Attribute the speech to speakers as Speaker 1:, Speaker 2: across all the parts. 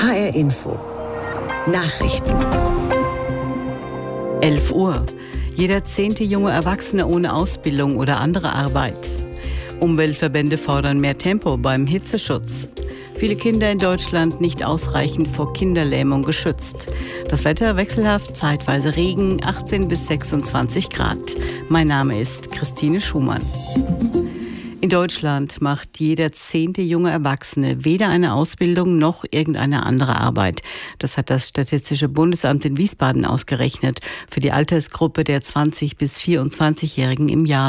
Speaker 1: HR Info. Nachrichten.
Speaker 2: 11 Uhr. Jeder 10. junge Erwachsene ohne Ausbildung oder andere Arbeit. Umweltverbände fordern mehr Tempo beim Hitzeschutz. Viele Kinder in Deutschland nicht ausreichend vor Kinderlähmung geschützt. Das Wetter wechselhaft, zeitweise Regen, 18 bis 26 Grad. Mein Name ist Christine Schumann. In Deutschland macht jeder 10. junge Erwachsene weder eine Ausbildung noch irgendeine andere Arbeit. Das hat das Statistische Bundesamt in Wiesbaden ausgerechnet für die Altersgruppe der 20- bis 24-Jährigen im Jahr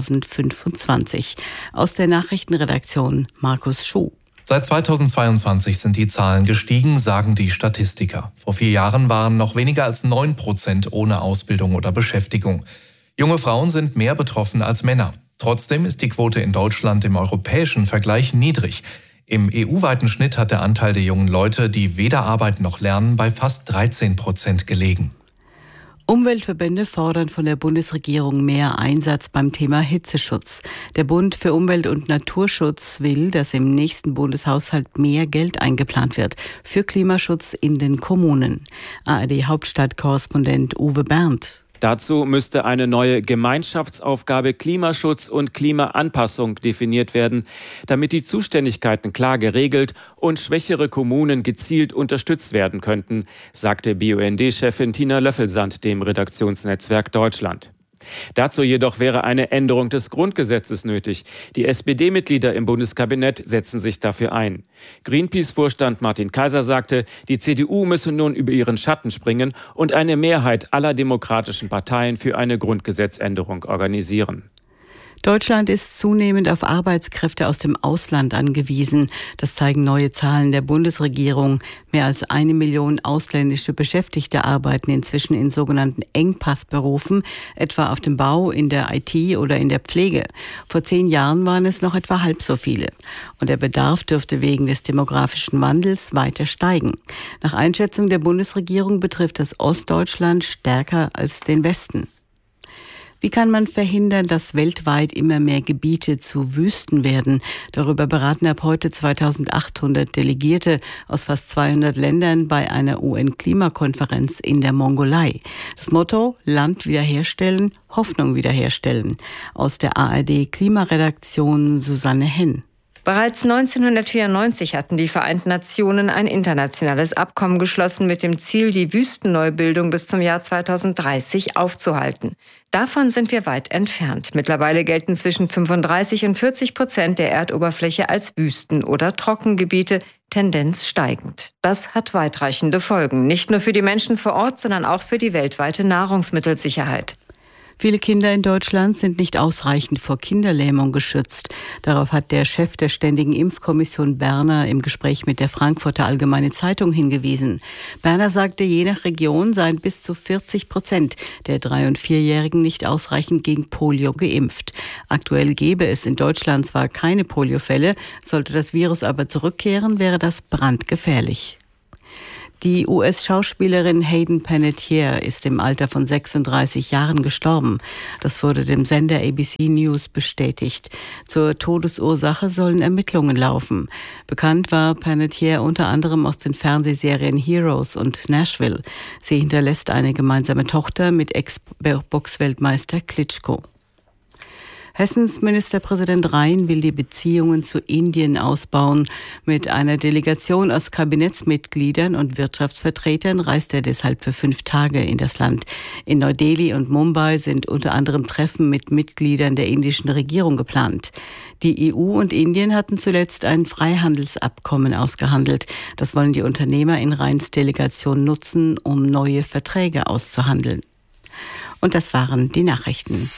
Speaker 2: 2025. Aus der Nachrichtenredaktion Markus Schuh.
Speaker 3: Seit 2022 sind die Zahlen gestiegen, sagen die Statistiker. Vor 4 Jahren waren noch weniger als 9% ohne Ausbildung oder Beschäftigung. Junge Frauen sind mehr betroffen als Männer. Trotzdem ist die Quote in Deutschland im europäischen Vergleich niedrig. Im EU-weiten Schnitt hat der Anteil der jungen Leute, die weder arbeiten noch lernen, bei fast 13% gelegen.
Speaker 2: Umweltverbände fordern von der Bundesregierung mehr Einsatz beim Thema Hitzeschutz. Der Bund für Umwelt- und Naturschutz will, dass im nächsten Bundeshaushalt mehr Geld eingeplant wird für Klimaschutz in den Kommunen. ARD-Hauptstadtkorrespondent Uwe Berndt.
Speaker 4: Dazu müsste eine neue Gemeinschaftsaufgabe Klimaschutz und Klimaanpassung definiert werden, damit die Zuständigkeiten klar geregelt und schwächere Kommunen gezielt unterstützt werden könnten, sagte BUND-Chefin Tina Löffelsand dem Redaktionsnetzwerk Deutschland. Dazu jedoch wäre eine Änderung des Grundgesetzes nötig. Die SPD-Mitglieder im Bundeskabinett setzen sich dafür ein. Greenpeace-Vorstand Martin Kaiser sagte, die CDU müsse nun über ihren Schatten springen und eine Mehrheit aller demokratischen Parteien für eine Grundgesetzänderung organisieren.
Speaker 2: Deutschland ist zunehmend auf Arbeitskräfte aus dem Ausland angewiesen. Das zeigen neue Zahlen der Bundesregierung. Mehr als 1 Million ausländische Beschäftigte arbeiten inzwischen in sogenannten Engpassberufen, etwa auf dem Bau, in der IT oder in der Pflege. Vor 10 Jahren waren es noch etwa halb so viele. Und der Bedarf dürfte wegen des demografischen Wandels weiter steigen. Nach Einschätzung der Bundesregierung betrifft das Ostdeutschland stärker als den Westen. Wie kann man verhindern, dass weltweit immer mehr Gebiete zu Wüsten werden? Darüber beraten ab heute 2800 Delegierte aus fast 200 Ländern bei einer UN-Klimakonferenz in der Mongolei. Das Motto: Land wiederherstellen, Hoffnung wiederherstellen. Aus der ARD-Klimaredaktion Susanne Henn.
Speaker 5: Bereits 1994 hatten die Vereinten Nationen ein internationales Abkommen geschlossen mit dem Ziel, die Wüstenneubildung bis zum Jahr 2030 aufzuhalten. Davon sind wir weit entfernt. Mittlerweile gelten zwischen 35% und 40% der Erdoberfläche als Wüsten- oder Trockengebiete, Tendenz steigend. Das hat weitreichende Folgen, nicht nur für die Menschen vor Ort, sondern auch für die weltweite Nahrungsmittelsicherheit.
Speaker 2: Viele Kinder in Deutschland sind nicht ausreichend vor Kinderlähmung geschützt. Darauf hat der Chef der Ständigen Impfkommission Berner im Gespräch mit der Frankfurter Allgemeine Zeitung hingewiesen. Berner sagte, je nach Region seien bis zu 40% der 3- und 4-Jährigen nicht ausreichend gegen Polio geimpft. Aktuell gäbe es in Deutschland zwar keine Poliofälle, sollte das Virus aber zurückkehren, wäre das brandgefährlich. Die US-Schauspielerin Hayden Panettiere ist im Alter von 36 Jahren gestorben. Das wurde dem Sender ABC News bestätigt. Zur Todesursache sollen Ermittlungen laufen. Bekannt war Panettiere unter anderem aus den Fernsehserien Heroes und Nashville. Sie hinterlässt eine gemeinsame Tochter mit Ex-Boxweltmeister Klitschko. Hessens Ministerpräsident Rhein will die Beziehungen zu Indien ausbauen. Mit einer Delegation aus Kabinettsmitgliedern und Wirtschaftsvertretern reist er deshalb für 5 Tage in das Land. In Neu-Delhi und Mumbai sind unter anderem Treffen mit Mitgliedern der indischen Regierung geplant. Die EU und Indien hatten zuletzt ein Freihandelsabkommen ausgehandelt. Das wollen die Unternehmer in Rheins Delegation nutzen, um neue Verträge auszuhandeln. Und das waren die Nachrichten.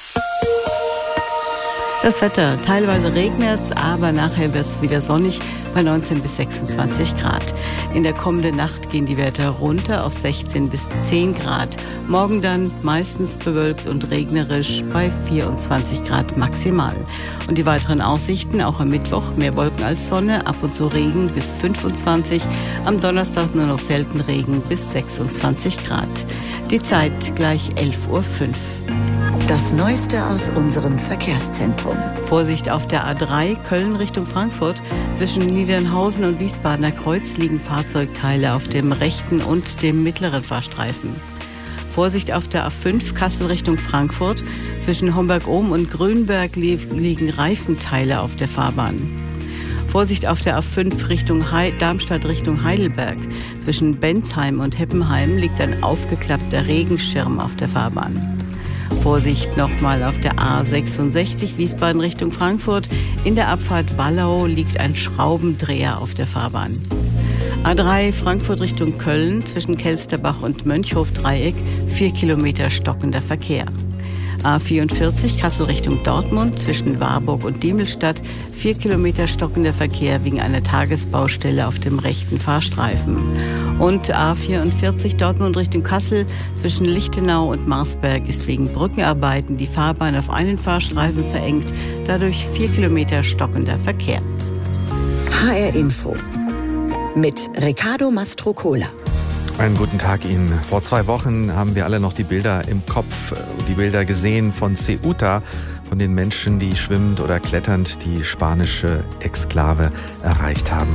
Speaker 2: Das Wetter, teilweise regnet es, aber nachher wird es wieder sonnig bei 19 bis 26 Grad. In der kommenden Nacht gehen die Werte runter auf 16 bis 10 Grad. Morgen dann meistens bewölkt und regnerisch bei 24 Grad maximal. Und die weiteren Aussichten, auch am Mittwoch, mehr Wolken als Sonne, ab und zu Regen bis 25. Am Donnerstag nur noch selten Regen bis 26 Grad. Die Zeit gleich 11:05 Uhr.
Speaker 1: Das Neueste aus unserem Verkehrszentrum.
Speaker 2: Vorsicht auf der A3 Köln Richtung Frankfurt. Zwischen Niedernhausen und Wiesbadener Kreuz liegen Fahrzeugteile auf dem rechten und dem mittleren Fahrstreifen. Vorsicht auf der A5 Kassel Richtung Frankfurt. Zwischen Homberg-Ohm und Grünberg liegen Reifenteile auf der Fahrbahn. Vorsicht auf der A5 Richtung Darmstadt Richtung Heidelberg. Zwischen Bensheim und Heppenheim liegt ein aufgeklappter Regenschirm auf der Fahrbahn. Vorsicht nochmal auf der A66 Wiesbaden Richtung Frankfurt. In der Abfahrt Wallau liegt ein Schraubendreher auf der Fahrbahn. A3 Frankfurt Richtung Köln zwischen Kelsterbach und Mönchhof-Dreieck 4 Kilometer stockender Verkehr. A44 Kassel Richtung Dortmund zwischen Warburg und Diemelstadt 4 Kilometer stockender Verkehr wegen einer Tagesbaustelle auf dem rechten Fahrstreifen. Und A44 Dortmund Richtung Kassel zwischen Lichtenau und Marsberg ist wegen Brückenarbeiten die Fahrbahn auf einen Fahrstreifen verengt, dadurch 4 Kilometer stockender Verkehr.
Speaker 1: HR Info mit Riccardo Mastrocola.
Speaker 6: Einen guten Tag Ihnen. Vor 2 Wochen haben wir alle noch die Bilder im Kopf, die Bilder gesehen von Ceuta, von den Menschen, die schwimmend oder kletternd die spanische Exklave erreicht haben.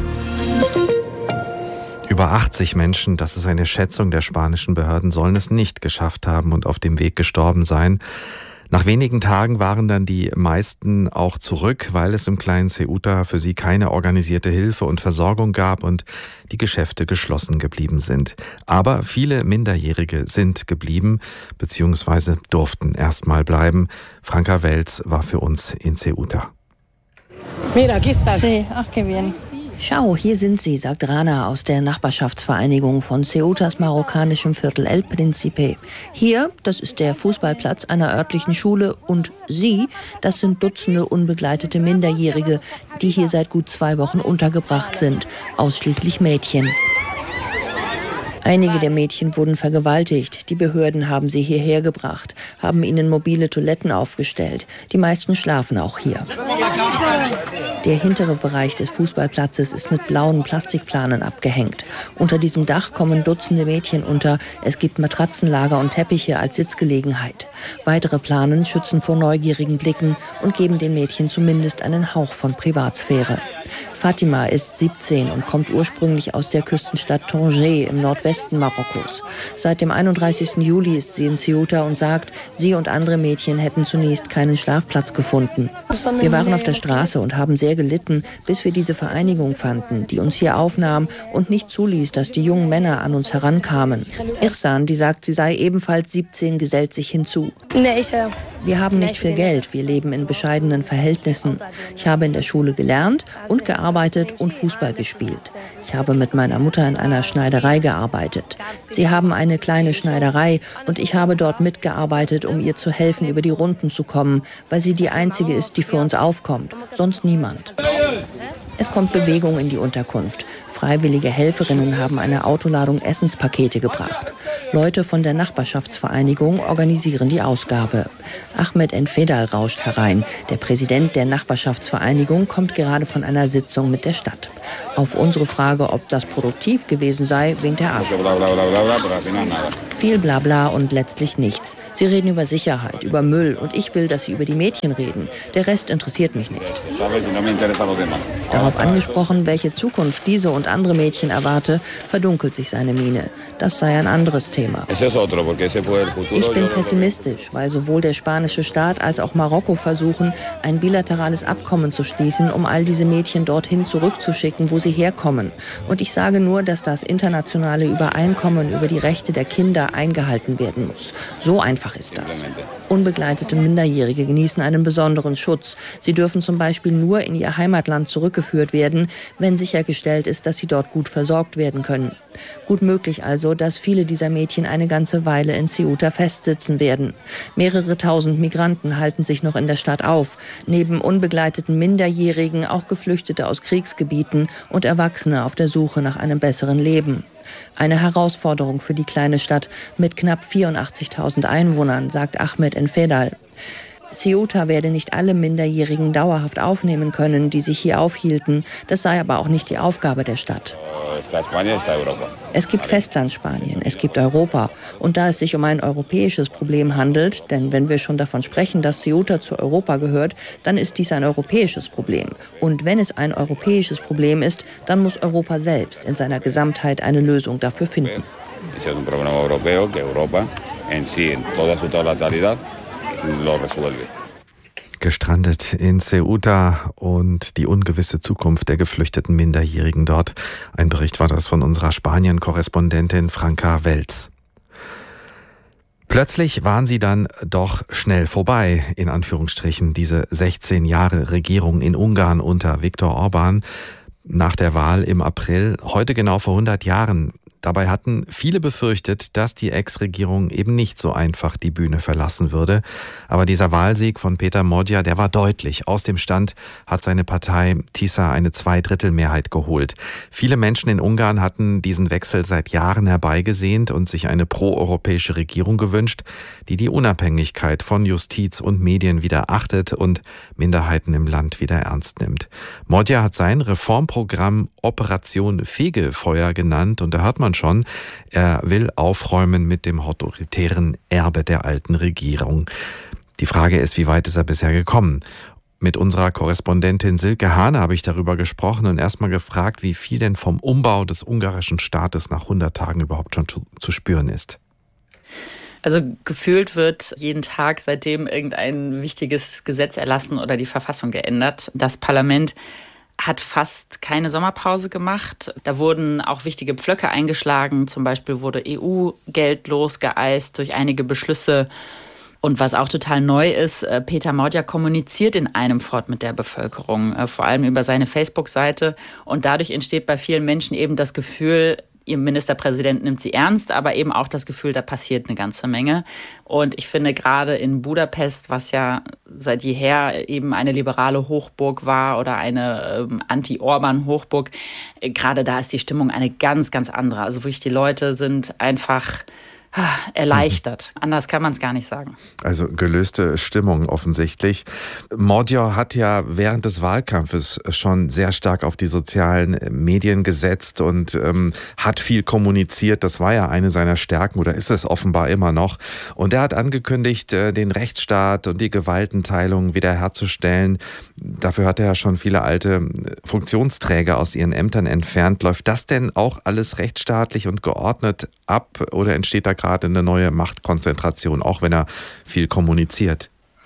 Speaker 6: Über 80 Menschen, das ist eine Schätzung der spanischen Behörden, sollen es nicht geschafft haben und auf dem Weg gestorben sein. Nach wenigen Tagen waren dann die meisten auch zurück, weil es im kleinen Ceuta für sie keine organisierte Hilfe und Versorgung gab und die Geschäfte geschlossen geblieben sind. Aber viele Minderjährige sind geblieben bzw. durften erstmal bleiben. Franka Welz war für uns in Ceuta.
Speaker 7: Mira, aquí está. Sí, ach, qué bien.
Speaker 8: Schau, hier sind sie, sagt Rana aus der Nachbarschaftsvereinigung von Ceutas marokkanischem Viertel El Príncipe. Hier, das ist der Fußballplatz einer örtlichen Schule und sie, das sind Dutzende unbegleitete Minderjährige, die hier seit gut 2 Wochen untergebracht sind, ausschließlich Mädchen. Einige der Mädchen wurden vergewaltigt. Die Behörden haben sie hierher gebracht, haben ihnen mobile Toiletten aufgestellt. Die meisten schlafen auch hier. Der hintere Bereich des Fußballplatzes ist mit blauen Plastikplanen abgehängt. Unter diesem Dach kommen Dutzende Mädchen unter. Es gibt Matratzenlager und Teppiche als Sitzgelegenheit. Weitere Planen schützen vor neugierigen Blicken und geben den Mädchen zumindest einen Hauch von Privatsphäre. Fatima ist 17 und kommt ursprünglich aus der Küstenstadt Tanger im Nordwesten Marokkos. Seit dem 31. Juli ist sie in Ceuta und sagt, sie und andere Mädchen hätten zunächst keinen Schlafplatz gefunden. Wir waren auf der Straße und haben sehr gelitten, bis wir diese Vereinigung fanden, die uns hier aufnahm und nicht zuließ, dass die jungen Männer an uns herankamen. Irsan, die sagt, sie sei ebenfalls 17, gesellt sich hinzu. Wir haben nicht viel Geld, wir leben in bescheidenen Verhältnissen. Ich habe in der Schule gelernt und gearbeitet und Fußball gespielt. Ich habe mit meiner Mutter in einer Schneiderei gearbeitet. Sie haben eine kleine Schneiderei und ich habe dort mitgearbeitet, um ihr zu helfen, über die Runden zu kommen, weil sie die einzige ist, die für uns aufkommt. Sonst niemand. Es kommt Bewegung in die Unterkunft. Freiwillige Helferinnen haben eine Autoladung Essenspakete gebracht. Leute von der Nachbarschaftsvereinigung organisieren die Ausgabe. Ahmed Enfedal rauscht herein. Der Präsident der Nachbarschaftsvereinigung kommt gerade von einer Sitzung mit der Stadt. Auf unsere Frage, ob das produktiv gewesen sei, winkt er ab. Viel Blabla und letztlich nichts. Sie reden über Sicherheit, über Müll und ich will, dass sie über die Mädchen reden. Der Rest interessiert mich nicht. Darauf angesprochen, welche Zukunft diese und andere Mädchen erwarte, verdunkelt sich seine Miene. Das sei ein anderes Thema. Ich bin pessimistisch, weil sowohl der spanische Staat als auch Marokko versuchen, ein bilaterales Abkommen zu schließen, um all diese Mädchen dorthin zurückzuschicken, wo sie herkommen. Und ich sage nur, dass das internationale Übereinkommen über die Rechte der Kinder eingehalten werden muss. So einfach ist das. Unbegleitete Minderjährige genießen einen besonderen Schutz. Sie dürfen zum Beispiel nur in ihr Heimatland zurückgeführt werden, wenn sichergestellt ist, dass sie dort gut versorgt werden können. Gut möglich also, dass viele dieser Mädchen eine ganze Weile in Ceuta festsitzen werden. Mehrere tausend Migranten halten sich noch in der Stadt auf. Neben unbegleiteten Minderjährigen auch Geflüchtete aus Kriegsgebieten und Erwachsene auf der Suche nach einem besseren Leben. Eine Herausforderung für die kleine Stadt mit knapp 84.000 Einwohnern, sagt Ahmed Enfedal. Ceuta werde nicht alle Minderjährigen dauerhaft aufnehmen können, die sich hier aufhielten. Das sei aber auch nicht die Aufgabe der Stadt. Es gibt Festlandspanien, es gibt Europa. Und da es sich um ein europäisches Problem handelt, denn wenn wir schon davon sprechen, dass Ceuta zu Europa gehört, dann ist dies ein europäisches Problem. Und wenn es ein europäisches Problem ist, dann muss Europa selbst in seiner Gesamtheit eine Lösung dafür finden.
Speaker 6: Gestrandet in Ceuta und die ungewisse Zukunft der geflüchteten Minderjährigen dort. Ein Bericht war das von unserer Spanien-Korrespondentin Franka Welz. Plötzlich waren sie dann doch schnell vorbei, in Anführungsstrichen, diese 16 Jahre Regierung in Ungarn unter Viktor Orbán nach der Wahl im April, heute genau vor 100 Jahren. Dabei hatten viele befürchtet, dass die Ex-Regierung eben nicht so einfach die Bühne verlassen würde. Aber dieser Wahlsieg von Peter Magyar, der war deutlich. Aus dem Stand hat seine Partei TISA eine Zweidrittelmehrheit geholt. Viele Menschen in Ungarn hatten diesen Wechsel seit Jahren herbeigesehnt und sich eine proeuropäische Regierung gewünscht, die die Unabhängigkeit von Justiz und Medien wieder achtet und Minderheiten im Land wieder ernst nimmt. Magyar hat sein Reformprogramm Operation Fegefeuer genannt und da hört man schon, er will aufräumen mit dem autoritären Erbe der alten Regierung. Die Frage ist, wie weit ist er bisher gekommen? Mit unserer Korrespondentin Silke Hane habe ich darüber gesprochen und erstmal gefragt, wie viel denn vom Umbau des ungarischen Staates nach 100 Tagen überhaupt schon zu spüren ist.
Speaker 9: Also gefühlt wird jeden Tag seitdem irgendein wichtiges Gesetz erlassen oder die Verfassung geändert. Das Parlament hat fast keine Sommerpause gemacht. Da wurden auch wichtige Pflöcke eingeschlagen. Zum Beispiel wurde EU-Geld losgeeist durch einige Beschlüsse. Und was auch total neu ist, Peter Magyar kommuniziert in einem fort mit der Bevölkerung, vor allem über seine Facebook-Seite. Und dadurch entsteht bei vielen Menschen eben das Gefühl, ihr Ministerpräsident nimmt sie ernst, aber eben auch das Gefühl, da passiert eine ganze Menge. Und ich finde gerade in Budapest, was ja seit jeher eben eine liberale Hochburg war oder eine Anti-Orban-Hochburg, gerade da ist die Stimmung eine ganz, ganz andere. Also wirklich die Leute sind einfach erleichtert. Anders kann man es gar nicht sagen.
Speaker 6: Also gelöste Stimmung offensichtlich. Magyar hat ja während des Wahlkampfes schon sehr stark auf die sozialen Medien gesetzt und hat viel kommuniziert. Das war ja eine seiner Stärken oder ist es offenbar immer noch. Und er hat angekündigt, den Rechtsstaat und die Gewaltenteilung wiederherzustellen. Dafür hat er ja schon viele alte Funktionsträger aus ihren Ämtern entfernt. Läuft das denn auch alles rechtsstaatlich und geordnet ab oder entsteht da gerade eine neue Machtkonzentration, auch wenn er viel kommuniziert?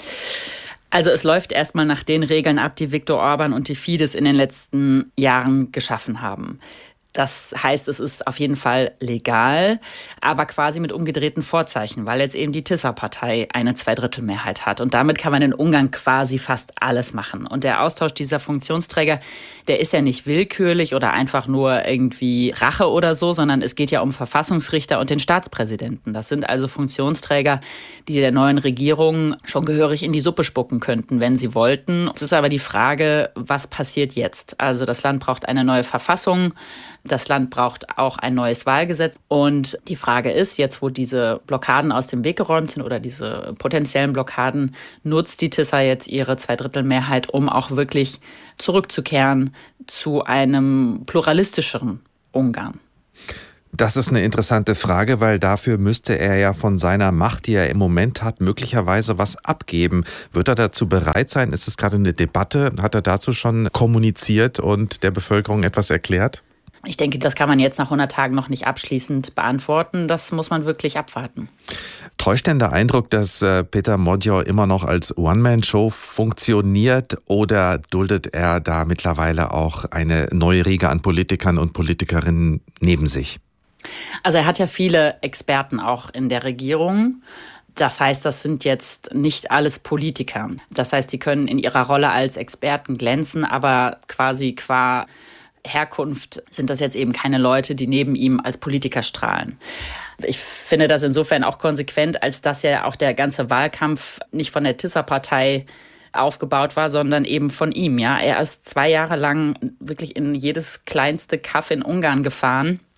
Speaker 9: Also es läuft erstmal nach den Regeln ab, die Viktor Orbán und die Fidesz in den letzten Jahren geschaffen haben. Das heißt, es ist auf jeden Fall legal, aber quasi mit umgedrehten Vorzeichen, weil jetzt eben die TISA-Partei eine Zweidrittelmehrheit hat. Und damit kann man in Ungarn quasi fast alles machen. Und der Austausch dieser Funktionsträger, der ist ja nicht willkürlich oder einfach nur irgendwie Rache oder so, sondern es geht ja um Verfassungsrichter und den Staatspräsidenten. Das sind also Funktionsträger, die der neuen Regierung schon gehörig in die Suppe spucken könnten, wenn sie wollten. Es ist aber die Frage, was passiert jetzt? Also das Land braucht eine neue Verfassung. Das Land braucht auch ein neues Wahlgesetz. Und die Frage ist, jetzt wo diese Blockaden aus dem Weg geräumt sind oder diese potenziellen Blockaden, nutzt die TISA jetzt ihre Zweidrittelmehrheit, um auch wirklich zurückzukehren zu einem pluralistischeren Ungarn?
Speaker 6: Das ist eine interessante Frage, weil dafür müsste er ja von seiner Macht, die er im Moment hat, möglicherweise was abgeben. Wird er dazu bereit sein? Ist es gerade eine Debatte? Hat er dazu schon kommuniziert und der Bevölkerung etwas erklärt?
Speaker 9: Ich denke, das kann man jetzt nach 100 Tagen noch nicht abschließend beantworten. Das muss man wirklich abwarten.
Speaker 6: Täuscht denn der Eindruck, dass Peter Magyar immer noch als One-Man-Show funktioniert oder duldet er da mittlerweile auch eine neue Riege an Politikern und Politikerinnen neben sich?
Speaker 9: Also er hat ja viele Experten auch in der Regierung. Das heißt, das sind jetzt nicht alles Politiker. Das heißt, die können in ihrer Rolle als Experten glänzen, aber quasi qua Herkunft sind das jetzt eben keine Leute, die neben ihm als Politiker strahlen. Ich finde das insofern auch konsequent, als dass ja auch der ganze Wahlkampf nicht von der TISA-Partei aufgebaut war, sondern eben von ihm. Ja, er ist 2 Jahre lang wirklich in jedes kleinste Kaff in Ungarn gefahren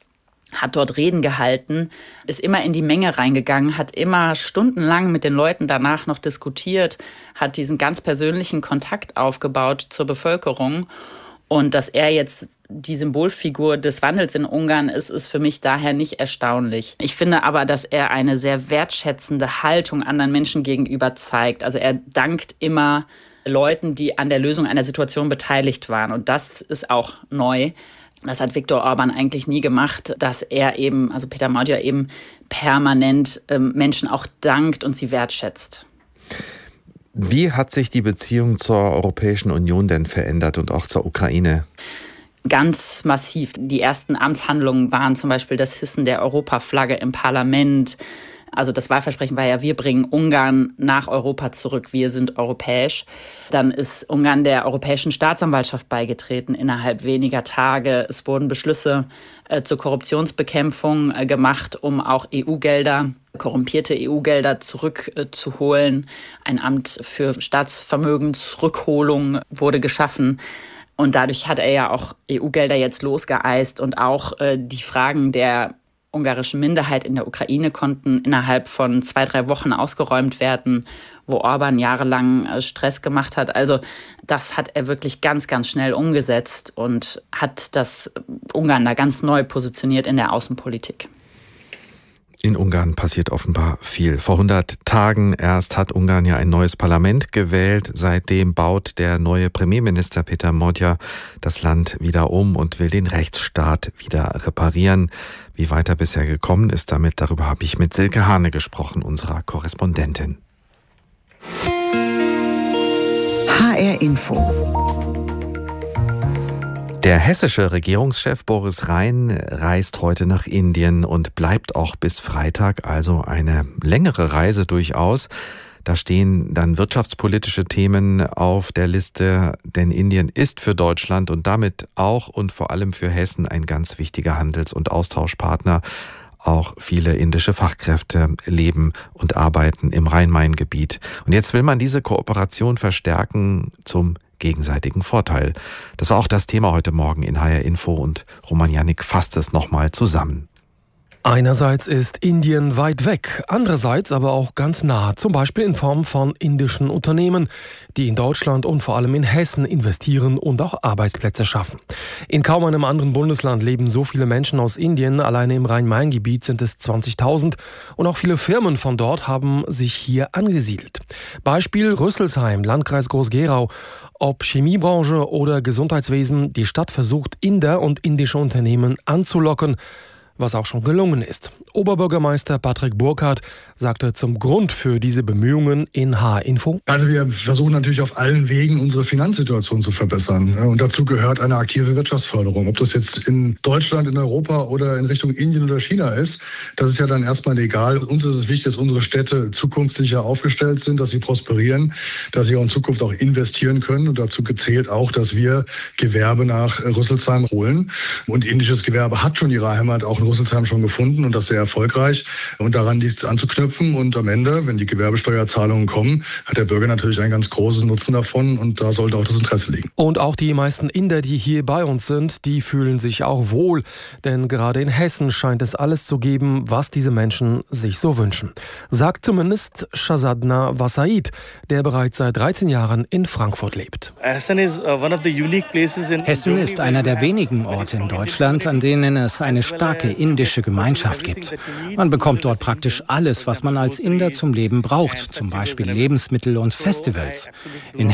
Speaker 9: hat dort Reden gehalten, ist immer in die Menge reingegangen, hat immer stundenlang mit den Leuten danach noch diskutiert, hat diesen ganz persönlichen Kontakt aufgebaut zur Bevölkerung. Und dass er jetzt die Symbolfigur des Wandels in Ungarn ist für mich daher nicht erstaunlich. Ich finde aber, dass er eine sehr wertschätzende Haltung anderen Menschen gegenüber zeigt. Also er dankt immer Leuten, die an der Lösung einer Situation beteiligt waren. Und das ist auch neu. Das hat Viktor Orbán eigentlich nie gemacht, dass er eben, also Peter Magyar eben permanent Menschen auch dankt und sie wertschätzt.
Speaker 6: Wie hat sich die Beziehung zur Europäischen Union denn verändert und auch zur Ukraine?
Speaker 9: Ganz massiv. Die ersten Amtshandlungen waren zum Beispiel das Hissen der Europaflagge im Parlament. Also das Wahlversprechen war ja, wir bringen Ungarn nach Europa zurück, wir sind europäisch. Dann ist Ungarn der Europäischen Staatsanwaltschaft beigetreten innerhalb weniger Tage. Es wurden Beschlüsse zur Korruptionsbekämpfung gemacht, um auch EU-Gelder, korrumpierte EU-Gelder zurückzuholen. Ein Amt für Staatsvermögensrückholung wurde geschaffen. Und dadurch hat er ja auch EU-Gelder jetzt losgeeist und auch die Fragen der ungarischen Minderheit in der Ukraine konnten innerhalb von 2-3 Wochen ausgeräumt werden, wo Orbán jahrelang Stress gemacht hat. Also das hat er wirklich ganz, ganz schnell umgesetzt und hat das Ungarn da ganz neu positioniert in der Außenpolitik.
Speaker 6: In Ungarn passiert offenbar viel. Vor 100 Tagen erst hat Ungarn ja ein neues Parlament gewählt. Seitdem baut der neue Premierminister Peter Magyar das Land wieder um und will den Rechtsstaat wieder reparieren. Wie weit er bisher gekommen ist damit, darüber habe ich mit Silke Hane gesprochen, unserer Korrespondentin.
Speaker 1: HR Info.
Speaker 6: Der hessische Regierungschef Boris Rhein reist heute nach Indien und bleibt auch bis Freitag, also eine längere Reise durchaus. Da stehen dann wirtschaftspolitische Themen auf der Liste, denn Indien ist für Deutschland und damit auch und vor allem für Hessen ein ganz wichtiger Handels- und Austauschpartner. Auch viele indische Fachkräfte leben und arbeiten im Rhein-Main-Gebiet. Und jetzt will man diese Kooperation verstärken zum gegenseitigen Vorteil. Das war auch das Thema heute Morgen in HR Info und Roman Janik fasst es nochmal zusammen.
Speaker 10: Einerseits ist Indien weit weg, andererseits aber auch ganz nah, zum Beispiel in Form von indischen Unternehmen, die in Deutschland und vor allem in Hessen investieren und auch Arbeitsplätze schaffen. In kaum einem anderen Bundesland leben so viele Menschen aus Indien, alleine im Rhein-Main-Gebiet sind es 20.000 und auch viele Firmen von dort haben sich hier angesiedelt. Beispiel Rüsselsheim, Landkreis Groß-Gerau. Ob Chemiebranche oder Gesundheitswesen, die Stadt versucht, Inder und indische Unternehmen anzulocken, was auch schon gelungen ist. Oberbürgermeister Patrick Burkhardt sagte zum Grund für diese Bemühungen in HR-Info.
Speaker 11: Also wir versuchen natürlich auf allen Wegen, unsere Finanzsituation zu verbessern. Und dazu gehört eine aktive Wirtschaftsförderung. Ob das jetzt in Deutschland, in Europa oder in Richtung Indien oder China ist, das ist ja dann erstmal egal. Uns ist es wichtig, dass unsere Städte zukunftssicher aufgestellt sind, dass sie prosperieren, dass sie auch in Zukunft auch investieren können. Und dazu gezählt auch, dass wir Gewerbe nach Rüsselsheim holen. Und indisches Gewerbe hat schon ihre Heimat auch in Rüsselsheim schon gefunden und das sehr erfolgreich. Und daran liegt es anzuknüpfen. Und am Ende, wenn die Gewerbesteuerzahlungen kommen, hat der Bürger natürlich einen ganz großen Nutzen davon. Und da sollte auch das Interesse liegen.
Speaker 10: Und auch die meisten Inder, die hier bei uns sind, die fühlen sich auch wohl. Denn gerade in Hessen scheint es alles zu geben, was diese Menschen sich so wünschen. Sagt zumindest Shazadna Wasaid, der bereits seit 13 Jahren in Frankfurt lebt.
Speaker 12: Hessen ist einer der wenigen Orte in Deutschland, an denen es eine starke indische Gemeinschaft gibt. Man bekommt dort praktisch alles, was man als Inder zum Leben braucht, zum Beispiel Lebensmittel und Festivals. In